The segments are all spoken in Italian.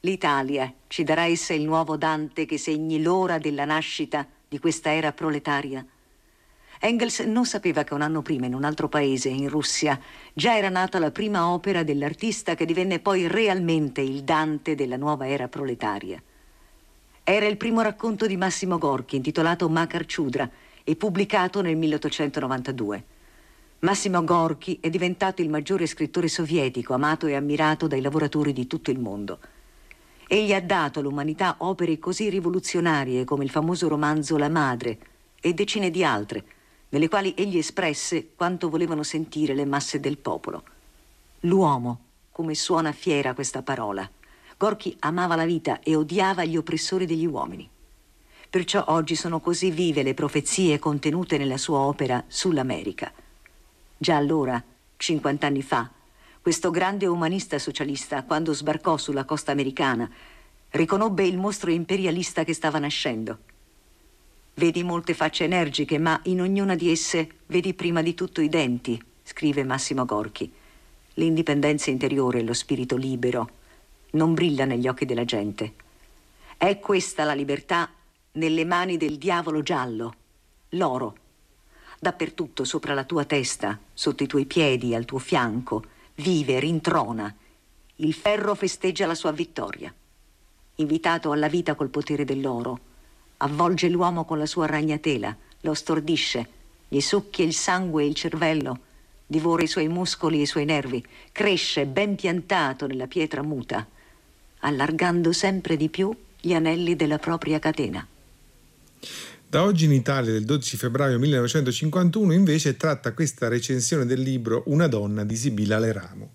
L'Italia, ci darà essa il nuovo Dante che segni l'ora della nascita di questa era proletaria? Engels non sapeva che un anno prima, in un altro paese, in Russia, già era nata la prima opera dell'artista che divenne poi realmente il Dante della nuova era proletaria. Era il primo racconto di Massimo Gorki, intitolato Makar Chudra, e pubblicato nel 1892. Massimo Gorki è diventato il maggiore scrittore sovietico, amato e ammirato dai lavoratori di tutto il mondo. Egli ha dato all'umanità opere così rivoluzionarie come il famoso romanzo La Madre e decine di altre, nelle quali egli espresse quanto volevano sentire le masse del popolo. L'uomo, come suona fiera questa parola. Gorki amava la vita e odiava gli oppressori degli uomini. Perciò oggi sono così vive le profezie contenute nella sua opera sull'America. Già allora, 50 anni fa, questo grande umanista socialista, quando sbarcò sulla costa americana, riconobbe il mostro imperialista che stava nascendo. Vedi molte facce energiche, ma in ognuna di esse vedi prima di tutto i denti, scrive Massimo Gorki. L'indipendenza interiore e lo spirito libero non brilla negli occhi della gente. È questa la libertà nelle mani del diavolo giallo, l'oro. Dappertutto, sopra la tua testa, sotto i tuoi piedi, al tuo fianco, vive, rintrona. Il ferro festeggia la sua vittoria. Invitato alla vita col potere dell'oro, avvolge l'uomo con la sua ragnatela, lo stordisce, gli succhia il sangue e il cervello, divora i suoi muscoli e i suoi nervi, cresce ben piantato nella pietra muta, allargando sempre di più gli anelli della propria catena. Da oggi in Italia, del 12 febbraio 1951, invece tratta questa recensione del libro Una donna di Sibilla Aleramo.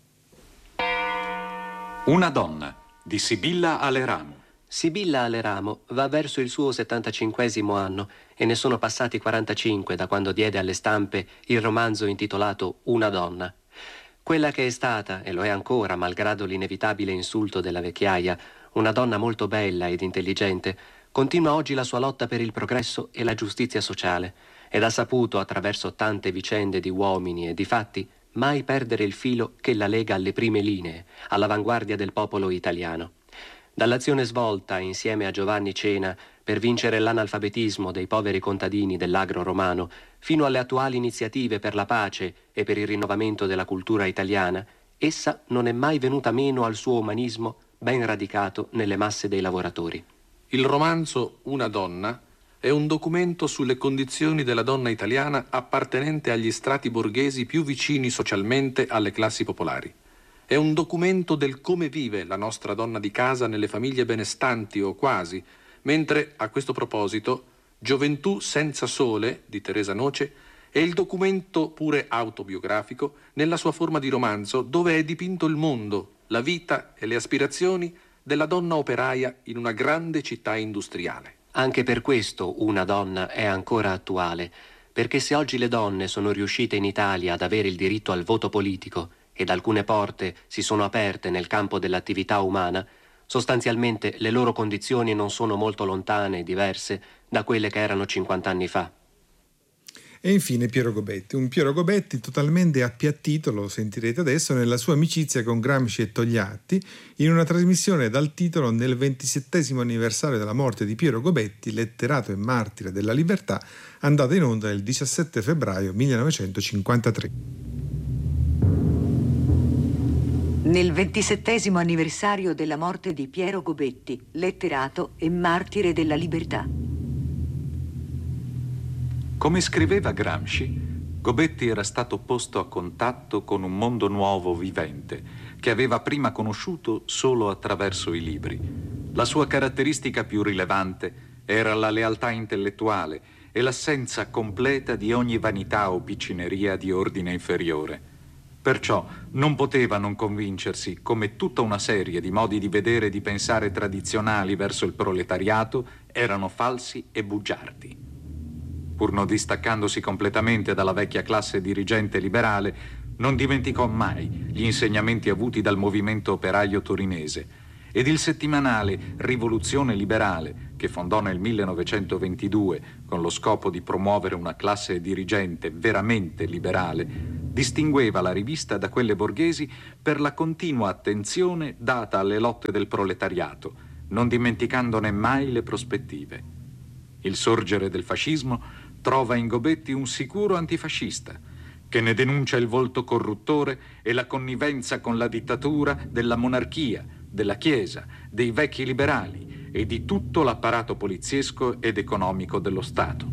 Una donna di Sibilla Aleramo. Sibilla Aleramo va verso il suo 75esimo anno e ne sono passati 45 da quando diede alle stampe il romanzo intitolato Una donna. Quella che è stata, e lo è ancora, malgrado l'inevitabile insulto della vecchiaia, una donna molto bella ed intelligente, continua oggi la sua lotta per il progresso e la giustizia sociale ed ha saputo, attraverso tante vicende di uomini e di fatti, mai perdere il filo che la lega alle prime linee, all'avanguardia del popolo italiano. Dall'azione svolta insieme a Giovanni Cena per vincere l'analfabetismo dei poveri contadini dell'agro romano, fino alle attuali iniziative per la pace e per il rinnovamento della cultura italiana, essa non è mai venuta meno al suo umanismo ben radicato nelle masse dei lavoratori. Il romanzo Una donna è un documento sulle condizioni della donna italiana appartenente agli strati borghesi più vicini socialmente alle classi popolari. È un documento del come vive la nostra donna di casa nelle famiglie benestanti o quasi, mentre, a questo proposito, Gioventù senza sole, di Teresa Noce, è il documento pure autobiografico nella sua forma di romanzo dove è dipinto il mondo, la vita e le aspirazioni della donna operaia in una grande città industriale. Anche per questo Una donna è ancora attuale, perché se oggi le donne sono riuscite in Italia ad avere il diritto al voto politico ed alcune porte si sono aperte nel campo dell'attività umana, sostanzialmente le loro condizioni non sono molto lontane e diverse da quelle che erano 50 anni fa. E infine Piero Gobetti, un Piero Gobetti totalmente appiattito, lo sentirete adesso, nella sua amicizia con Gramsci e Togliatti, in una trasmissione dal titolo Nel 27° anniversario della morte di Piero Gobetti, letterato e martire della libertà, andata in onda il 17 febbraio 1953. Nel 27° anniversario della morte di Piero Gobetti, letterato e martire della libertà. Come scriveva Gramsci, Gobetti era stato posto a contatto con un mondo nuovo vivente che aveva prima conosciuto solo attraverso i libri. La sua caratteristica più rilevante era la lealtà intellettuale e l'assenza completa di ogni vanità o piccineria di ordine inferiore. Perciò non poteva non convincersi come tutta una serie di modi di vedere e di pensare tradizionali verso il proletariato erano falsi e bugiardi. Pur non distaccandosi completamente dalla vecchia classe dirigente liberale, non dimenticò mai gli insegnamenti avuti dal movimento operaio torinese ed il settimanale Rivoluzione Liberale, che fondò nel 1922 con lo scopo di promuovere una classe dirigente veramente liberale, distingueva la rivista da quelle borghesi per la continua attenzione data alle lotte del proletariato, non dimenticandone mai le prospettive. Il sorgere del fascismo trova in Gobetti un sicuro antifascista, che ne denuncia il volto corruttore e la connivenza con la dittatura della monarchia, della Chiesa, dei vecchi liberali e di tutto l'apparato poliziesco ed economico dello Stato.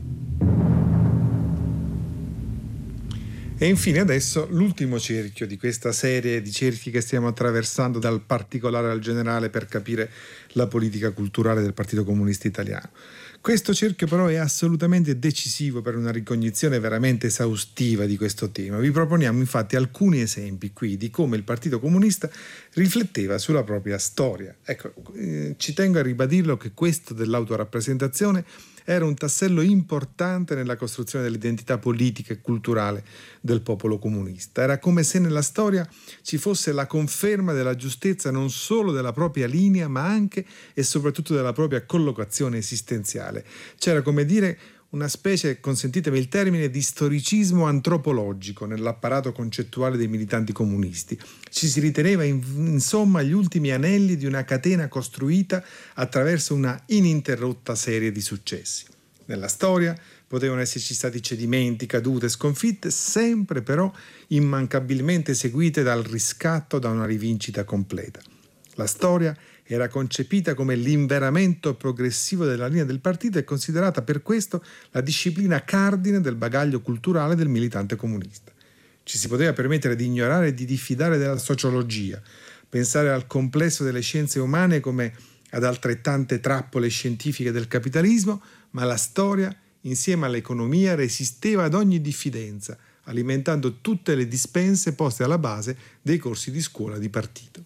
E infine adesso l'ultimo cerchio di questa serie di cerchi che stiamo attraversando dal particolare al generale per capire la politica culturale del Partito Comunista Italiano. Questo cerchio però è assolutamente decisivo per una ricognizione veramente esaustiva di questo tema. Vi proponiamo infatti alcuni esempi qui di come il Partito Comunista rifletteva sulla propria storia. Ecco, ci tengo a ribadirlo che questo dell'autorappresentazione era un tassello importante nella costruzione dell'identità politica e culturale del popolo comunista. Era come se nella storia ci fosse la conferma della giustezza non solo della propria linea, ma anche e soprattutto della propria collocazione esistenziale. C'era, come dire, una specie, consentitemi il termine, di storicismo antropologico nell'apparato concettuale dei militanti comunisti. Ci si riteneva insomma gli ultimi anelli di una catena costruita attraverso una ininterrotta serie di successi. Nella storia potevano esserci stati cedimenti, cadute, sconfitte, sempre però immancabilmente seguite dal riscatto da una rivincita completa. La storia era concepita come l'inveramento progressivo della linea del partito e considerata per questo la disciplina cardine del bagaglio culturale del militante comunista. Ci si poteva permettere di ignorare e di diffidare della sociologia, pensare al complesso delle scienze umane come ad altrettante trappole scientifiche del capitalismo, ma la storia, insieme all'economia, resisteva ad ogni diffidenza, alimentando tutte le dispense poste alla base dei corsi di scuola di partito.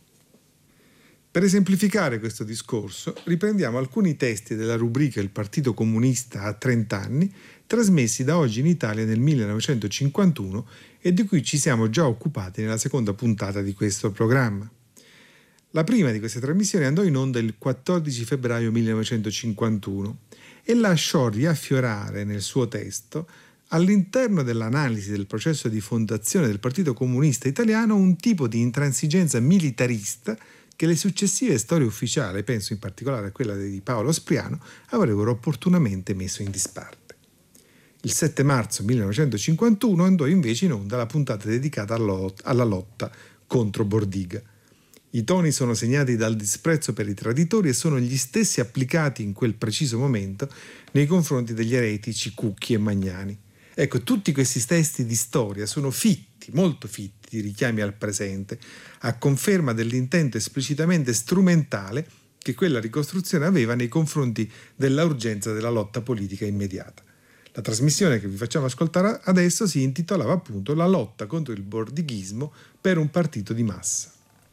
Per esemplificare questo discorso, riprendiamo alcuni testi della rubrica Il Partito Comunista a 30 anni, trasmessi da Oggi in Italia nel 1951 e di cui ci siamo già occupati nella seconda puntata di questo programma. La prima di queste trasmissioni andò in onda il 14 febbraio 1951 e lasciò riaffiorare nel suo testo, all'interno dell'analisi del processo di fondazione del Partito Comunista Italiano, un tipo di intransigenza militarista che le successive storie ufficiali, penso in particolare a quella di Paolo Spriano, avrebbero opportunamente messo in disparte. Il 7 marzo 1951 andò invece in onda la puntata dedicata alla lotta contro Bordiga. I toni sono segnati dal disprezzo per i traditori e sono gli stessi applicati in quel preciso momento nei confronti degli eretici Cucchi e Magnani. Ecco, tutti questi testi di storia sono fitti, molto fitti, di richiami al presente, a conferma dell'intento esplicitamente strumentale che quella ricostruzione aveva nei confronti della urgenza della lotta politica immediata. La trasmissione che vi facciamo ascoltare adesso si intitolava appunto La lotta contro il bordighismo per un partito di massa.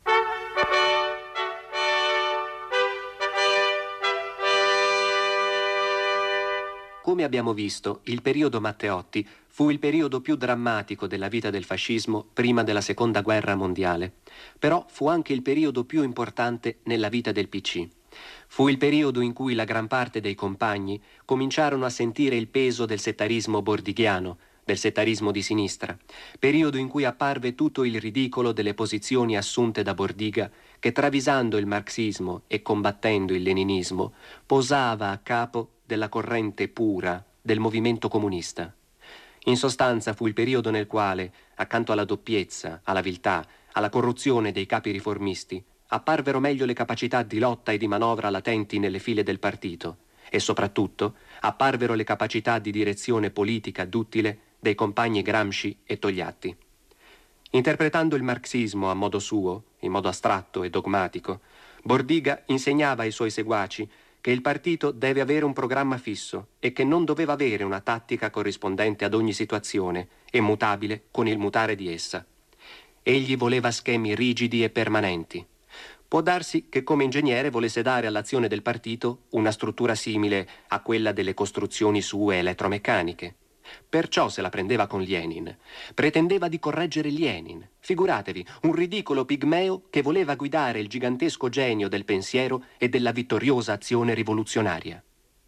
Come abbiamo visto, il periodo Matteotti fu il periodo più drammatico della vita del fascismo prima della Seconda Guerra Mondiale, però fu anche il periodo più importante nella vita del PC. Fu il periodo in cui la gran parte dei compagni cominciarono a sentire il peso del settarismo bordighiano, del settarismo di sinistra, periodo in cui apparve tutto il ridicolo delle posizioni assunte da Bordiga, che travisando il marxismo e combattendo il leninismo, posava a capo della corrente pura del movimento comunista. In sostanza fu il periodo nel quale, accanto alla doppiezza, alla viltà, alla corruzione dei capi riformisti, apparvero meglio le capacità di lotta e di manovra latenti nelle file del partito e soprattutto apparvero le capacità di direzione politica duttile dei compagni Gramsci e Togliatti. Interpretando il marxismo a modo suo, in modo astratto e dogmatico, Bordiga insegnava ai suoi seguaci che il partito deve avere un programma fisso e che non doveva avere una tattica corrispondente ad ogni situazione e mutabile con il mutare di essa. Egli voleva schemi rigidi e permanenti. Può darsi che come ingegnere volesse dare all'azione del partito una struttura simile a quella delle costruzioni sue elettromeccaniche. Perciò se la prendeva con Lenin. Pretendeva di correggere Lenin. Figuratevi, un ridicolo pigmeo che voleva guidare il gigantesco genio del pensiero e della vittoriosa azione rivoluzionaria.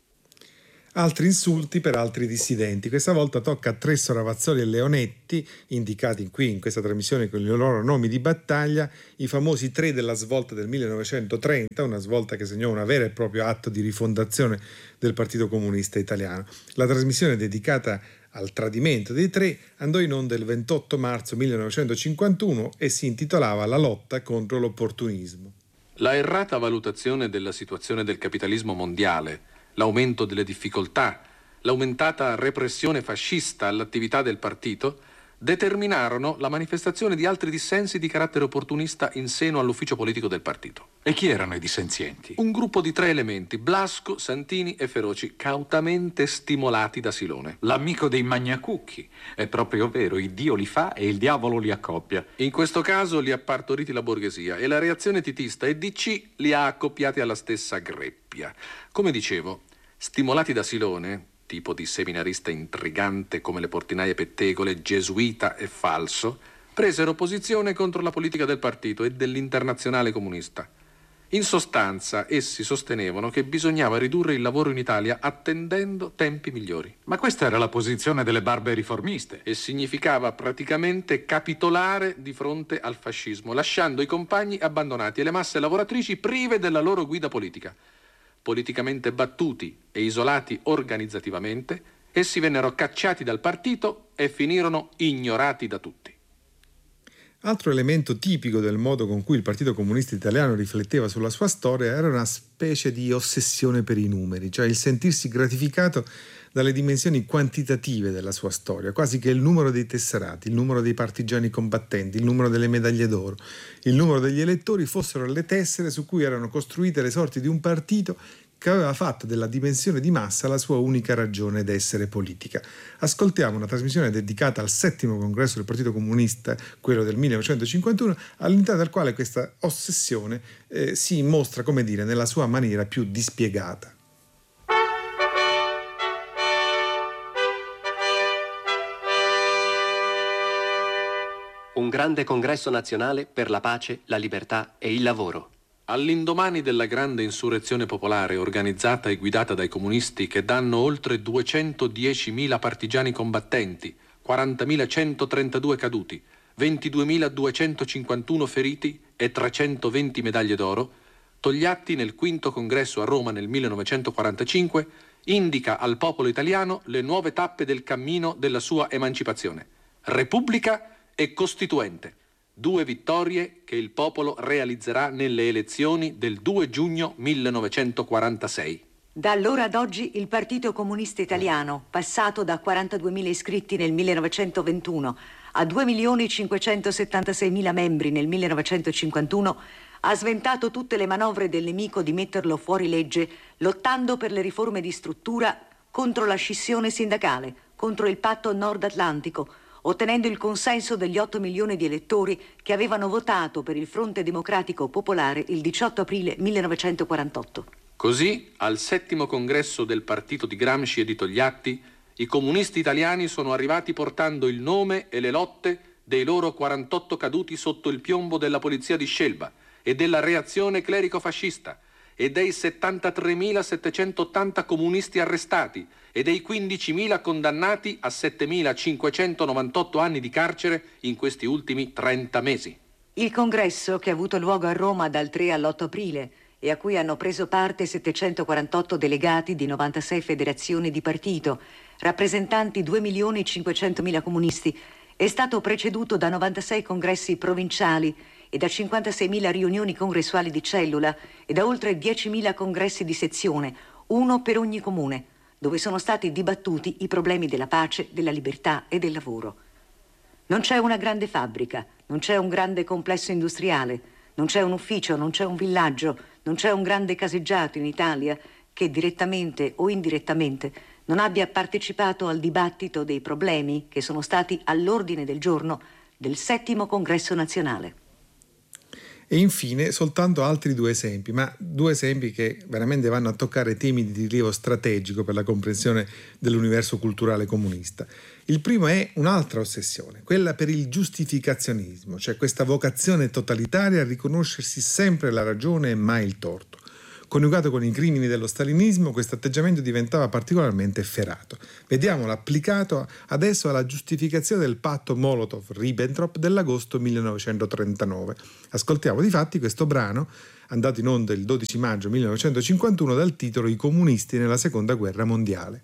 Altri insulti per altri dissidenti. Questa volta tocca a Tresso, Ravazzoli e Leonetti, indicati qui in questa trasmissione con i loro nomi di battaglia, i famosi tre della svolta del 1930, una svolta che segnò un vero e proprio atto di rifondazione del Partito Comunista Italiano. La trasmissione dedicata al tradimento dei tre andò in onda il 28 marzo 1951 e si intitolava La lotta contro l'opportunismo. La errata valutazione della situazione del capitalismo mondiale, l'aumento delle difficoltà, l'aumentata repressione fascista all'attività del partito, determinarono la manifestazione di altri dissensi di carattere opportunista in seno all'ufficio politico del partito. E chi erano i dissenzienti? Un gruppo di 3 elementi, Blasco, Santini e Feroci, cautamente stimolati da Silone. L'amico dei Magnacucchi. È proprio vero, il Dio li fa e il diavolo li accoppia. In questo caso li ha partoriti la borghesia e la reazione titista e DC li ha accoppiati alla stessa greppia. Come dicevo, stimolati da Silone, tipo di seminarista intrigante come le portinaie pettegole, gesuita e falso, presero posizione contro la politica del partito e dell'internazionale comunista. In sostanza, essi sostenevano che bisognava ridurre il lavoro in Italia attendendo tempi migliori. Ma questa era la posizione delle barbe riformiste. E significava praticamente capitolare di fronte al fascismo, lasciando i compagni abbandonati e le masse lavoratrici prive della loro guida politica. Politicamente battuti e isolati organizzativamente, essi vennero cacciati dal partito e finirono ignorati da tutti. Altro elemento tipico del modo con cui il Partito Comunista Italiano rifletteva sulla sua storia era una specie di ossessione per i numeri, cioè il sentirsi gratificato dalle dimensioni quantitative della sua storia, quasi che il numero dei tesserati, il numero dei partigiani combattenti, il numero delle medaglie d'oro, il numero degli elettori fossero le tessere su cui erano costruite le sorti di un partito che aveva fatto della dimensione di massa la sua unica ragione d'essere politica. Ascoltiamo una trasmissione dedicata al 7° congresso del Partito Comunista, quello del 1951, all'interno del quale questa ossessione si mostra, come dire, nella sua maniera più dispiegata. Un grande congresso nazionale per la pace, la libertà e il lavoro. All'indomani della grande insurrezione popolare organizzata e guidata dai comunisti che danno oltre 210.000 partigiani combattenti, 40.132 caduti, 22.251 feriti e 320 medaglie d'oro, Togliatti nel 5° congresso a Roma nel 1945 indica al popolo italiano le nuove tappe del cammino della sua emancipazione: Repubblica e Costituente. 2 vittorie che il popolo realizzerà nelle elezioni del 2 giugno 1946. Da allora ad oggi il Partito Comunista Italiano, passato da 42.000 iscritti nel 1921 a 2.576.000 membri nel 1951, ha sventato tutte le manovre del nemico di metterlo fuori legge, lottando per le riforme di struttura, contro la scissione sindacale, contro il patto Nord Atlantico, ottenendo il consenso degli 8 milioni di elettori che avevano votato per il Fronte Democratico Popolare il 18 aprile 1948. Così, al 7° congresso del partito di Gramsci e di Togliatti, i comunisti italiani sono arrivati portando il nome e le lotte dei loro 48 caduti sotto il piombo della polizia di Scelba e della reazione clerico-fascista, e dei 73.780 comunisti arrestati e dei 15.000 condannati a 7.598 anni di carcere in questi ultimi 30 mesi. Il congresso, che ha avuto luogo a Roma dal 3 all'8 aprile e a cui hanno preso parte 748 delegati di 96 federazioni di partito, rappresentanti 2.500.000 comunisti, è stato preceduto da 96 congressi provinciali e da 56.000 riunioni congressuali di cellula e da oltre 10.000 congressi di sezione, uno per ogni comune, dove sono stati dibattuti i problemi della pace, della libertà e del lavoro. Non c'è una grande fabbrica, non c'è un grande complesso industriale, non c'è un ufficio, non c'è un villaggio, non c'è un grande caseggiato in Italia che direttamente o indirettamente non abbia partecipato al dibattito dei problemi che sono stati all'ordine del giorno del 7° congresso nazionale. E infine soltanto altri 2 esempi, ma 2 esempi che veramente vanno a toccare temi di rilievo strategico per la comprensione dell'universo culturale comunista. Il primo è un'altra ossessione, quella per il giustificazionismo, cioè questa vocazione totalitaria a riconoscersi sempre la ragione e mai il torto. Coniugato con i crimini dello stalinismo, questo atteggiamento diventava particolarmente efferato. Vediamolo applicato adesso alla giustificazione del patto Molotov-Ribbentrop dell'agosto 1939. Ascoltiamo difatti questo brano, andato in onda il 12 maggio 1951 dal titolo I comunisti nella Seconda Guerra Mondiale.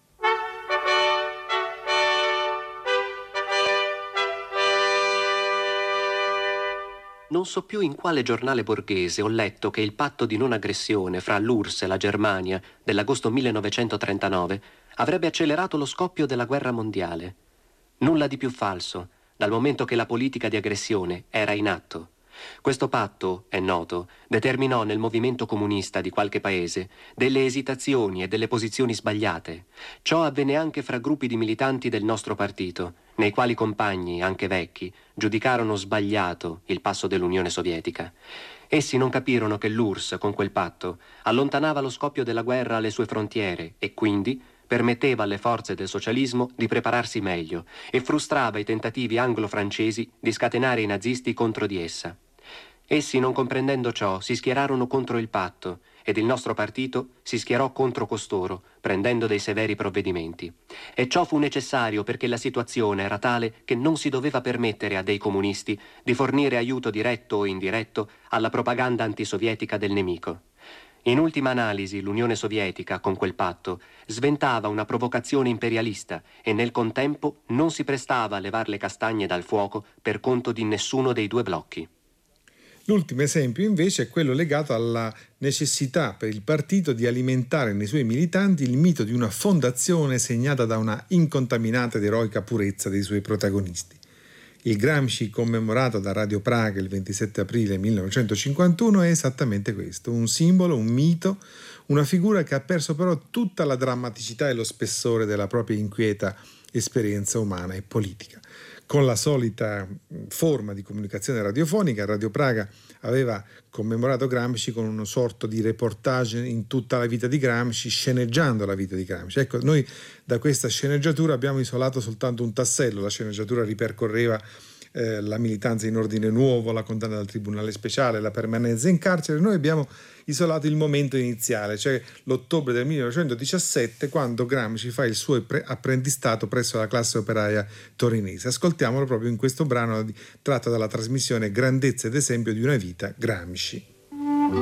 Non so più in quale giornale borghese ho letto che il patto di non aggressione fra l'URSS e la Germania dell'agosto 1939 avrebbe accelerato lo scoppio della guerra mondiale. Nulla di più falso, dal momento che la politica di aggressione era in atto. Questo patto, è noto, determinò nel movimento comunista di qualche paese delle esitazioni e delle posizioni sbagliate. Ciò avvenne anche fra gruppi di militanti del nostro partito, nei quali compagni, anche vecchi, giudicarono sbagliato il passo dell'Unione Sovietica. Essi non capirono che l'URSS, con quel patto, allontanava lo scoppio della guerra alle sue frontiere e quindi permetteva alle forze del socialismo di prepararsi meglio e frustrava i tentativi anglo-francesi di scatenare i nazisti contro di essa. Essi, non comprendendo ciò, si schierarono contro il patto ed il nostro partito si schierò contro costoro, prendendo dei severi provvedimenti. E ciò fu necessario perché la situazione era tale che non si doveva permettere a dei comunisti di fornire aiuto diretto o indiretto alla propaganda antisovietica del nemico. In ultima analisi, l'Unione Sovietica, con quel patto, sventava una provocazione imperialista e nel contempo non si prestava a levar le castagne dal fuoco per conto di nessuno dei 2 blocchi. L'ultimo esempio invece è quello legato alla necessità per il partito di alimentare nei suoi militanti il mito di una fondazione segnata da una incontaminata ed eroica purezza dei suoi protagonisti. Il Gramsci commemorato da Radio Praga il 27 aprile 1951 è esattamente questo, un simbolo, un mito, una figura che ha perso però tutta la drammaticità e lo spessore della propria inquieta esperienza umana e politica. Con la solita forma di comunicazione radiofonica, Radio Praga aveva commemorato Gramsci con una sorta di reportage in tutta la vita di Gramsci, sceneggiando la vita di Gramsci. Ecco, noi da questa sceneggiatura abbiamo isolato soltanto un tassello. La sceneggiatura ripercorreva la militanza in ordine nuovo, la condanna dal tribunale speciale, la permanenza in carcere. Noi abbiamo isolato il momento iniziale, cioè l'ottobre del 1917, quando Gramsci fa il suo apprendistato presso la classe operaia torinese. Ascoltiamolo proprio in questo brano tratto dalla trasmissione Grandezza ed esempio di una vita, Gramsci.